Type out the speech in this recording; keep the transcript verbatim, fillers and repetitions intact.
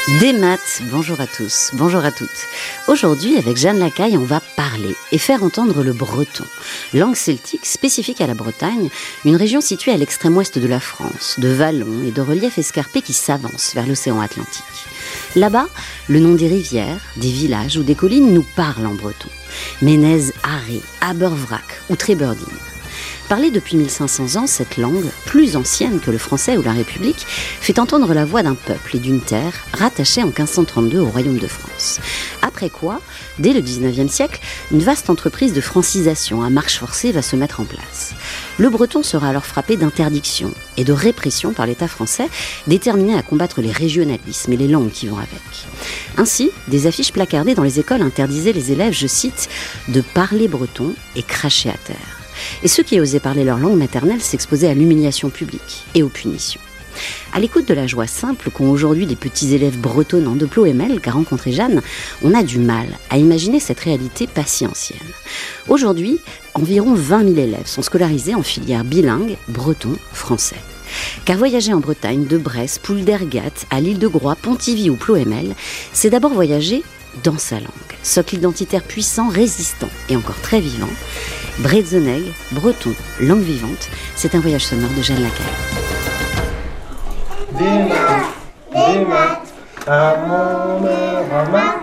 Des maths, bonjour à tous, bonjour à toutes. Aujourd'hui, avec Jeanne Lacaille, on va parler et faire entendre le breton, langue celtique spécifique à la Bretagne, une région située à l'extrême ouest de la France, de vallons et de reliefs escarpés qui s'avancent vers l'océan Atlantique. Là-bas, le nom des rivières, des villages ou des collines nous parle en breton. Ménez, Arré, Abervrac ou Tréberdine. Parlée depuis mille cinq cents ans, cette langue, plus ancienne que le français ou la République, fait entendre la voix d'un peuple et d'une terre rattachée en quinze cent trente-deux au Royaume de France. Après quoi, dès le dix-neuvième siècle, une vaste entreprise de francisation à marche forcée va se mettre en place. Le breton sera alors frappé d'interdiction et de répression par l'État français, déterminé à combattre les régionalismes et les langues qui vont avec. Ainsi, des affiches placardées dans les écoles interdisaient les élèves, je cite, de parler breton et cracher à terre. Et ceux qui osaient parler leur langue maternelle s'exposaient à l'humiliation publique et aux punitions. À l'écoute de la joie simple qu'ont aujourd'hui les petits élèves bretonnants de Ploemel qu'a rencontré Jeanne, on a du mal à imaginer cette réalité pas si ancienne. Aujourd'hui, environ vingt mille élèves sont scolarisés en filière bilingue breton-français. Car voyager en Bretagne, de Brest, Poule d'Ergat, à l'île de Groix, Pontivy ou Ploemel, c'est d'abord voyager dans sa langue. Socle identitaire puissant, résistant et encore très vivant. Bretzeneg, breton, langue vivante, c'est un voyage sonore de Jeanne Lacaille. Des maths, des maths, à mon heure, à ma